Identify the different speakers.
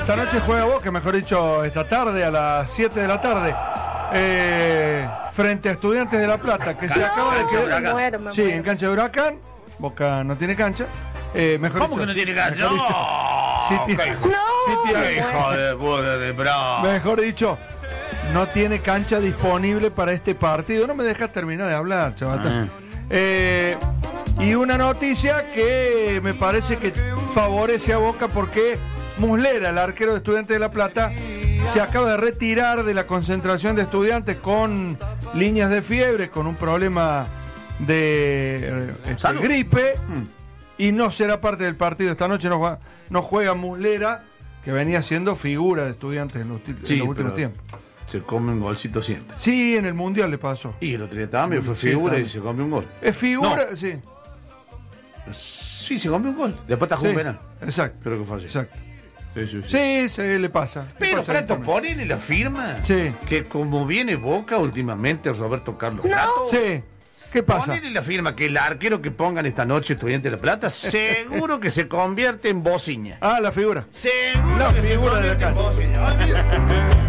Speaker 1: esta noche juega Boca, mejor dicho, esta tarde a las 7 de la tarde. Frente a Estudiantes de La Plata, que se acaba de quedar.
Speaker 2: Me muero.
Speaker 1: Sí, en cancha de Huracán. Boca no tiene cancha.
Speaker 3: ¿Cómo que no tiene cancha?
Speaker 1: Mejor dicho,
Speaker 3: Hijo de puta de bravo.
Speaker 1: mejor dicho, no tiene cancha disponible para este partido. No me dejas terminar de hablar, chaval. Y una noticia que me parece que favorece a Boca porque Muslera, el arquero de Estudiantes de La Plata, se acaba de retirar de la concentración de Estudiantes con líneas de fiebre, con un problema de gripe, y no será parte del partido. Esta noche no juega Muslera, que venía siendo figura de Estudiantes en los últimos tiempos.
Speaker 3: Se come un golcito siempre.
Speaker 1: Sí, en el Mundial le pasó.
Speaker 3: Y el otro día también fue figura y se come un gol.
Speaker 1: Es figura,
Speaker 3: No.
Speaker 1: sí.
Speaker 3: Sí, se come un gol. Después está jugando penal.
Speaker 1: Exacto.
Speaker 3: Creo que fue así.
Speaker 1: Exacto.
Speaker 3: Sí.
Speaker 1: Sí, le pasa.
Speaker 3: Pero Prato, ponele la firma.
Speaker 1: Sí.
Speaker 3: Que como viene Boca últimamente, Roberto Carlos Prato.
Speaker 1: Sí. ¿Qué pasa?
Speaker 3: Ponele la firma que el arquero que pongan esta noche Estudiantes de La Plata, seguro que se convierte en bociña.
Speaker 1: Ah, la figura.
Speaker 3: Seguro
Speaker 1: La
Speaker 3: que
Speaker 1: figura
Speaker 3: se
Speaker 1: de la
Speaker 3: convierte en bociña.